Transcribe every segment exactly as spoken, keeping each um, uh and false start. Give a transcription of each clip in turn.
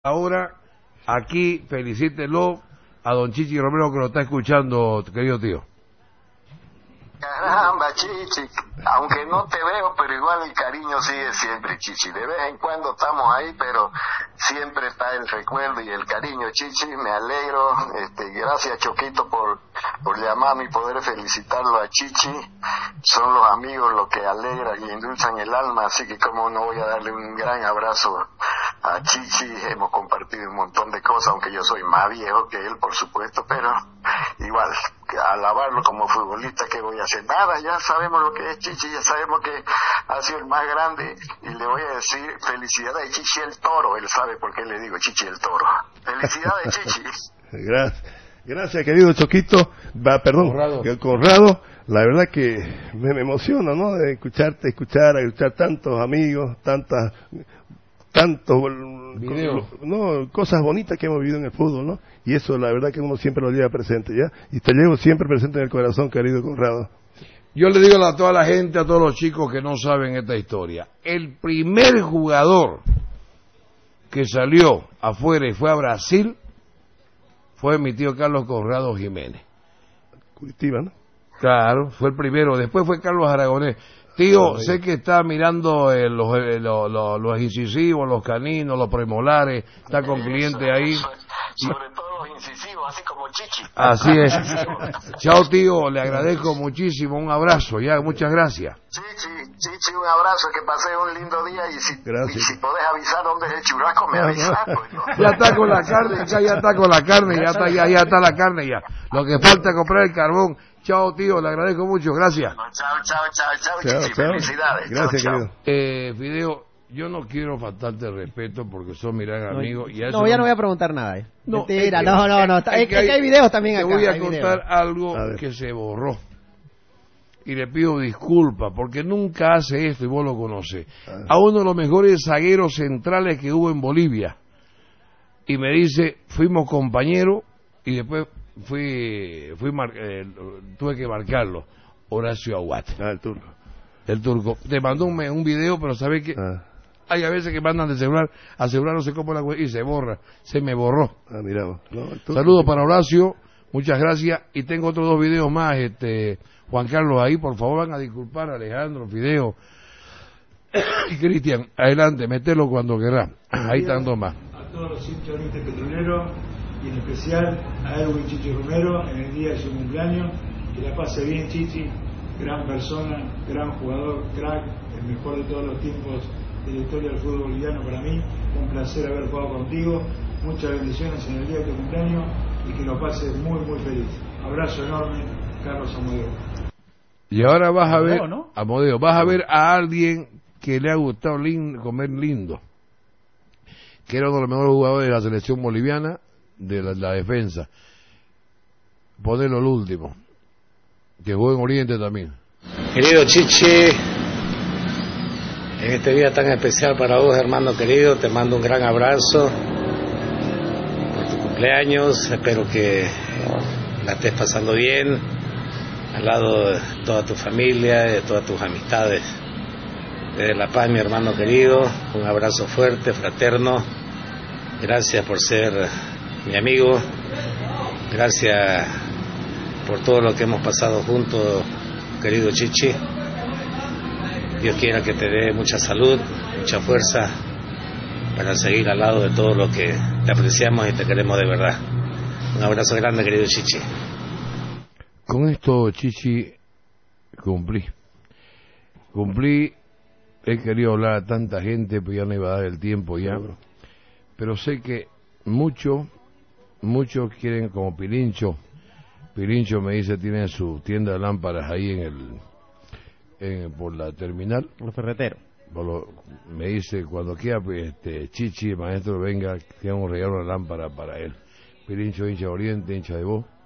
Ahora, aquí, felicítelo a don Chichi Romero que lo está escuchando, querido tío. Caramba, Chichi, aunque no te veo, pero igual el cariño sigue siempre, Chichi. De vez en cuando estamos ahí, pero siempre está el recuerdo y el cariño, Chichi. Me alegro, este, gracias Choquito por, por llamarme y poder felicitarlo a Chichi. Son los amigos los que alegran y endulzan el alma, así que como no voy a darle un gran abrazo a Chichi. Hemos compartido un montón de cosas, aunque yo soy más viejo que él, por supuesto, pero igual, alabarlo como futbolista, que voy a hacer? Nada, ya sabemos lo que es Chichi, ya sabemos que ha sido el más grande, y le voy a decir felicidades a Chichi el Toro. Él sabe por qué le digo Chichi el Toro. Felicidades, Chichi. Gracias, gracias querido Choquito, va, perdón, Conrado. Conrado, la verdad que me, me emociona, ¿no? De escucharte, escuchar, escuchar tantos amigos, tantas, tantos videos, no, cosas bonitas que hemos vivido en el fútbol, ¿no? Y eso la verdad que uno siempre lo lleva presente, ¿ya? Y te llevo siempre presente en el corazón, querido Conrado. Yo le digo a toda la gente, a todos los chicos que no saben esta historia, el primer jugador que salió afuera y fue a Brasil fue mi tío Carlos Conrado Jiménez. Curitiba, ¿no? Claro, fue el primero. Después fue Carlos Aragonés. Tío, sé que está mirando eh, los, eh, los, los, los incisivos, los caninos, los premolares, está con clientes ahí. Sobre todo los incisivos, así como Chichi. Así es. Chao, tío, le agradezco muchísimo, un abrazo, ya, muchas gracias. Chichi, Chichi, un abrazo, que pasé un lindo día, y si, y si podés avisar dónde es el churrasco, me avisas. Pues, ¿no? Ya está con la carne, ya, ya está con la carne, ya está, ya, ya está la carne ya. Lo que falta es comprar el carbón. Chao, tío, le agradezco mucho, gracias. No, chao, chao, chao, chao, chao, Chichi, chao. Felicidades. Gracias, chao, querido. chao. Eh, Fideo, yo no quiero faltarte el respeto porque son mi gran amigo. Y a eso no, ya no voy a preguntar nada. Eh. No, Mentira, es que, no, no, no. Es, es que, hay, que hay videos también acá. Te voy a hay contar videos. algo a que se borró. Y le pido disculpas porque nunca hace esto y vos lo conocés. A uno de los mejores zagueros centrales que hubo en Bolivia. Y me dice, fuimos compañeros y después fui, fui mar, eh, tuve que marcarlo. Horacio Aguat. Ah, el turco. El turco. Te mandó un, un video, pero sabés que ah. hay a veces que mandan de celular a celular, no sé cómo la y se borra. Se me borró. Ah, miramos. No, saludos para Horacio, muchas gracias. Y tengo otros dos videos más, este Juan Carlos, ahí, por favor, van a disculpar a Alejandro, Fideo y Cristian. Adelante, metelo cuando querrá. Ahí están dos más. A todos los hinchas de Petrolero y en especial a Edwin Chichi Romero en el día de su cumpleaños. Que la pase bien, Chichi, gran persona, gran jugador, crack, el mejor de todos los tiempos de la historia del fútbol boliviano para mí. Un placer haber jugado contigo, muchas bendiciones en el día de tu cumpleaños y que lo pases muy, muy feliz. Abrazo enorme, Carlos Amodeo. Y ahora vas a ver, ¿no? Amodeo, vas a ver a alguien que le ha gustado lindo, comer lindo, que era uno de los mejores jugadores de la selección boliviana, de la, la defensa. Ponelo el último. Que jugó en Oriente también. Querido Chichi, en este día tan especial para vos, hermano querido, te mando un gran abrazo por tu cumpleaños. Espero que la estés pasando bien al lado de toda tu familia, de todas tus amistades. Desde La Paz, mi hermano querido, un abrazo fuerte, fraterno. Gracias por ser mi amigo. Gracias por todo lo que hemos pasado juntos, querido Chichi. Dios quiera que te dé mucha salud, mucha fuerza para seguir al lado de todo lo que te apreciamos y te queremos de verdad. Un abrazo grande, querido Chichi. Con esto, Chichi, cumplí. Cumplí, he querido hablar a tanta gente, pero ya no iba a dar el tiempo ya. Pero sé que muchos, muchos quieren, como Pilincho, Pirincho me dice, tiene su tienda de lámparas ahí en el en, por la terminal. Los ferreteros. Por lo, me dice, cuando quiera este, Chichi, el maestro, venga, tiene un regalo de lámpara para él. Pirincho, hincha de Oriente, hincha de vos.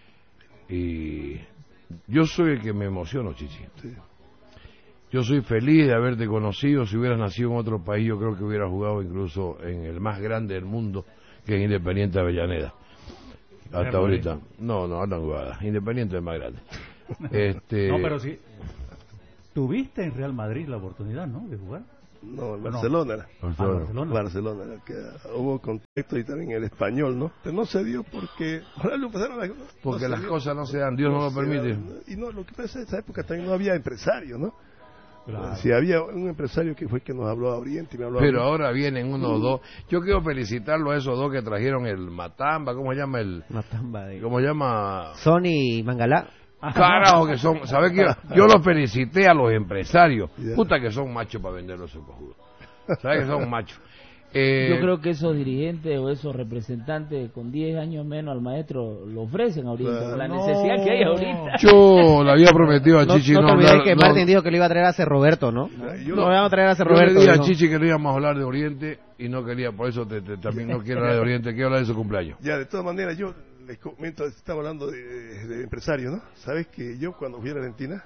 Y yo soy el que me emociono, Chichi. Sí. Yo soy feliz de haberte conocido. Si hubieras nacido en otro país, yo creo que hubieras jugado incluso en el más grande del mundo, que es Independiente Avellaneda. Hasta ahorita. No, no, andan jugadas. Independiente es más grande. Este... No, pero sí. ¿Tuviste en Real Madrid la oportunidad, no, de jugar? No, en Barcelona era. Barcelona. Ah, Barcelona. Barcelona, era que hubo contacto y también el español, ¿no? Pero no se dio porque... Ahora lo pasaron a- no Porque se las dio. cosas no se dan, Dios no lo se permite. dan. Y no, lo que pasa es que en esa época también no había empresario, ¿no? Claro. Si había un empresario que fue el que nos habló a Oriente y me habló a Pero mí. ahora vienen unos dos. Yo quiero felicitarlo a esos dos que trajeron el Matamba, ¿cómo se llama el? Matamba de... ¿Cómo se llama? Sony Mangalá. Carajo que son, ¿sabes qué? Yo los felicité a los empresarios. Ya. Puta que son machos para vender los cojudos. ¿Sabes que son machos? Eh, Yo creo que esos dirigentes o esos representantes con diez años menos al maestro lo ofrecen ahorita, Claro. con la No. necesidad que hay ahorita. Yo le había prometido a No, Chichi no no, te olvides hablar- que no- Martín dijo que le iba a traer a C. Roberto, ¿no? Yo No, lo- le vamos a traer a C. Yo Roberto. le dije a dijo. Chichi que no íbamos a hablar de Oriente y no quería, por eso te, te- también no quiero hablar de Oriente, quiero hablar de su cumpleaños. Ya, de todas maneras, yo les comento, estamos hablando de, de empresario, ¿no? Sabes que yo cuando fui a la Argentina,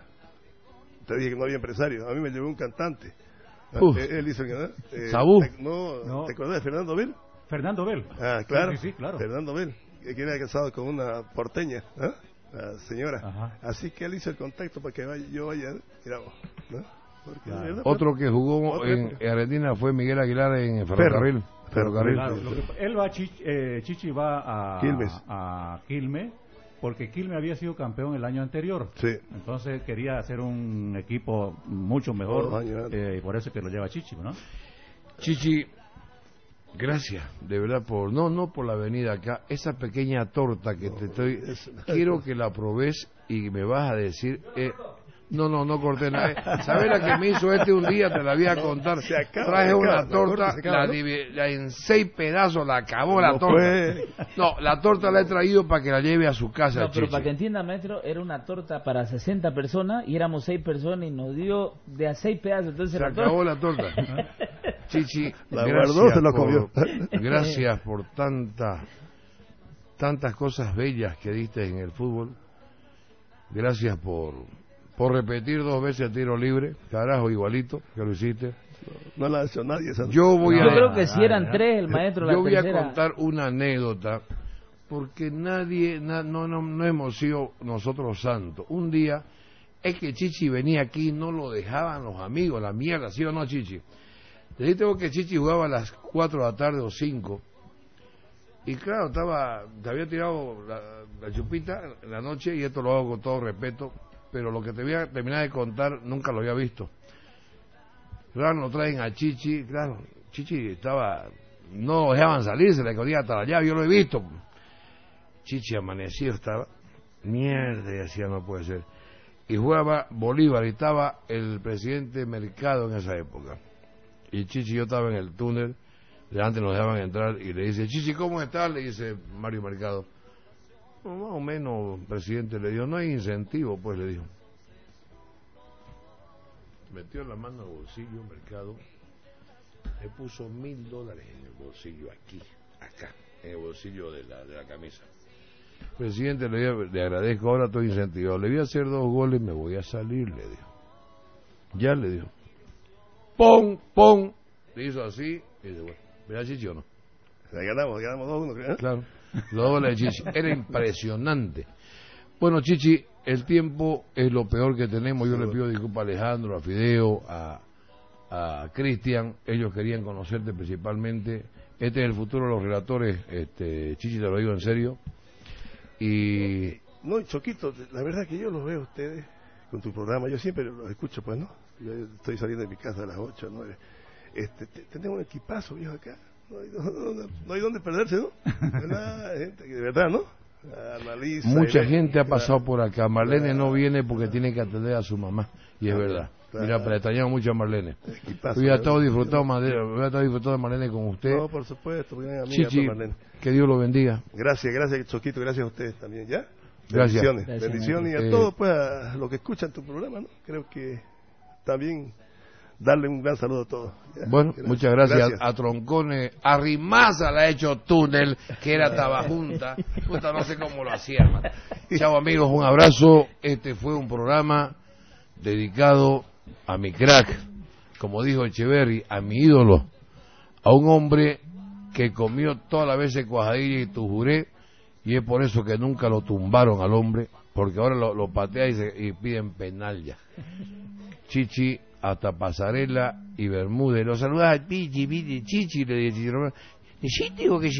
te dije que no había empresario, a mí me llevó un cantante. Uf. Eh, Él hizo el eh, Sabú. te- no, No. ¿te acordás de Fernando Bell? Fernando Bell. Ah, claro. Sí, sí, claro. Fernando Bell, que que era casado con una porteña, ¿ah? La señora. Ajá. Así que él hizo el contacto para que vaya, yo vaya, mira vos, ¿no? Porque, Claro. de verdad, Otro que jugó Otro en que- Argentina fue Miguel Aguilar en Ferrocarril. Ferrocarril. Claro, lo que- él va a Chich- eh, Chichi va a Quilmes. a Quilmes porque Quilmes había sido campeón el año anterior. Sí. Entonces quería hacer un equipo mucho mejor, Todos los años antes. eh, y por eso que lo lleva Chichi, ¿no? Chichi, gracias, de verdad, por no no por la venida acá, esa pequeña torta que te estoy, es- quiero que la probes y me vas a decir, eh, no, no, no corté nada. ¿Sabes la que me hizo este un día? Te la voy a contar. Se acaba, Traje se una acaba, la torta, torta se acaba, la, ¿no? divi- la en seis pedazos la acabó la No torta. puede. No, la torta la he traído para que la lleve a su casa, No, pero Chichi. para que entienda, maestro, era una torta para sesenta personas y éramos seis personas y nos dio de a seis pedazos. Entonces Se la acabó torta- la torta. Chichi, La gracias guardó, se la por- comió. gracias por tantas tantas cosas bellas que diste en el fútbol. Gracias por por repetir dos veces el tiro libre, carajo, igualito que lo hiciste. No la ha hecho nadie esa. Yo voy Yo a creo que si eran Ah, tres, el maestro la yo voy a tercera. contar una anécdota porque nadie na- no, no no hemos sido nosotros santos. Un día es que Chichi venía aquí, no lo dejaban los amigos, la mierda, ¿sí o no, Chichi? Te dije que Chichi jugaba a las cuatro de la tarde o cinco. Y claro, estaba, te había tirado la, la chupita en la noche, y esto lo hago con todo respeto, pero lo que te voy a terminar de contar nunca lo había visto. Claro, lo traen a Chichi, claro, Chichi estaba, no lo dejaban salir, se le escondía hasta la llave, yo lo he visto. Chichi amanecido estaba, mierda, y decía, no puede ser. Y jugaba Bolívar, y estaba el presidente Mercado en esa época. Y Chichi, yo estaba en el túnel, delante nos dejaban entrar, y le dice, Chichi, ¿cómo estás? Le dice Mario Mercado. No, más o menos, presidente, le dijo, no hay incentivo, pues, le dijo. Metió la mano al bolsillo, Mercado, le puso mil dólares en el bolsillo, aquí, acá, en el bolsillo de la, de la camisa. Presidente, le, voy a- le agradezco, ahora estoy incentivado, le voy a hacer dos goles, me voy a salir, le dijo. Ya le dijo. ¡Pum! ¡Pum! Le hizo así, y dice, bueno, ¿verdad, Chichi o no? Ya ganamos, ganamos dos uno, creo. ¿eh? Claro, los goles de Chichi. Era impresionante. Bueno, Chichi, el tiempo es lo peor que tenemos. Yo le pido disculpas a Alejandro, a Fideo, a, a Cristian. Ellos querían conocerte principalmente. Este es el futuro de los relatores, este, Chichi, te lo digo en serio. Y No, y Choquito, la verdad que yo los veo a ustedes con tu programa. Yo siempre los escucho, pues, ¿no? Yo estoy saliendo de mi casa a las ocho, nueve. Este, te- tenemos un equipazo, viejo, acá. No hay, no, no, no hay dónde perderse, ¿no? ¿Verdad? Gente que de verdad, ¿no? Analiza. mucha y- gente ha claro. pasado por acá. Marlene Claro. no viene porque tiene que atender a su mamá. Y es verdad. Claro. Mira, pero le extrañamos mucho a Marlene. Equipazo, Hubiera ¿no? estado disfrutando, Madera- hubiera estado disfrutando de Marlene con usted. No, por supuesto, porque amiga, Chichi, Marlene. que Dios lo bendiga. Gracias, gracias, Choquito, gracias a ustedes también, ¿ya? Gracias. Bendiciones, Gracias, bendiciones y a Eh, todos, pues, a los que escuchan tu programa, ¿no? Creo que también darle un gran saludo a todos. ¿ya? Bueno, Gracias. muchas gracias, Gracias. a Troncones. A Rimaza le ha hecho túnel, que era Tabajunta. Puta, no sé cómo lo hacía, hermano. Chao, amigos, un abrazo. Este fue un programa dedicado a mi crack, como dijo Echeverry, a mi ídolo, a un hombre que comió todas las veces cuajadilla y tujuré, y es por eso que nunca lo tumbaron al hombre, porque ahora lo, lo patea y, se, y piden penal ya. Chichi, hasta Pasarela y Bermúdez. Lo saludás a Pichi, Pichi, Chichi, le dije, Chichi Romero. Y sí, digo que